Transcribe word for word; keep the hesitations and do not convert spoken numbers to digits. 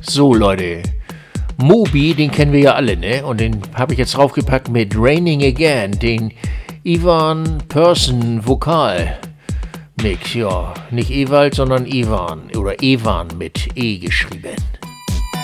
So, Leute. Moby, den kennen wir ja alle, ne? Und den habe ich jetzt draufgepackt mit Raining Again, den Ivan Person Vokal Mix, ja. Nicht Ewald, sondern Ivan oder Evan mit E geschrieben.